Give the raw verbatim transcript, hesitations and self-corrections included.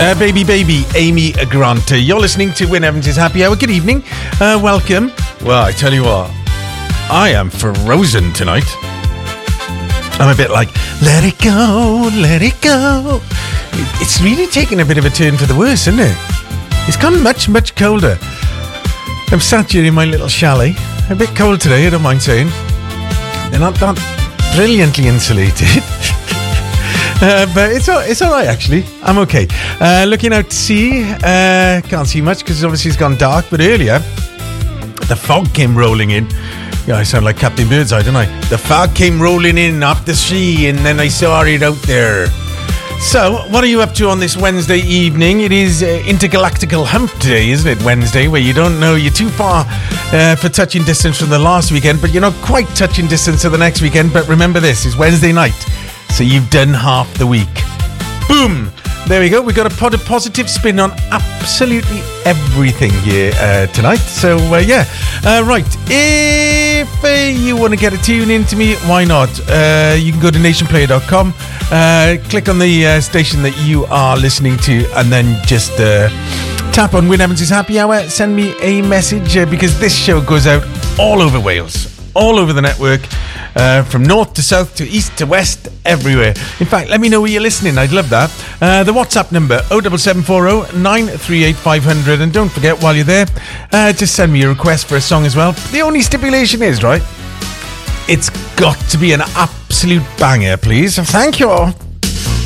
Uh, baby, baby, Amy Grant. You're listening to Wyn Evans' Happy Hour. Good evening. Uh, welcome. Well, I tell you what, I am frozen tonight. I'm a bit like, let it go, let it go. It's really taken a bit of a turn for the worse, isn't it? It's gone much, much colder. I'm sat here in my little chalet. A bit cold today, I don't mind saying. They're not that brilliantly insulated. Uh, but it's all, it's all right, actually. I'm okay. Uh, looking out to sea. Uh, can't see much because obviously it's gone dark. But earlier, the fog came rolling in. Yeah, I sound like Captain Birdseye, don't I? The fog came rolling in up the sea, and then I saw it out there. So, what are you up to on this Wednesday evening? It is uh, Intergalactical Hump Day, isn't it? Wednesday, where you don't know you're too far uh, for touching distance from the last weekend, but you're not quite touching distance to the next weekend. But remember this, it's Wednesday night. So you've done half the week. Boom! There we go. We've got a pod of positive spin on absolutely everything here uh, tonight. So, uh, yeah. Uh, right. If uh, you want to get a tune in to me, why not? Uh, you can go to nation player dot com, uh, click on the uh, station that you are listening to, and then just uh, tap on Wyn Evans' Happy Hour. Send me a message uh, because this show goes out all over Wales, all over the network. Uh, from north to south to east to west, everywhere. In fact, let me know where you're listening. I'd love that. Uh, the WhatsApp number, oh seven seven four oh nine three eight five hundred. And don't forget, while you're there, uh, just send me a request for a song as well. The only stipulation is, right, it's got to be an absolute banger, please. Thank you all.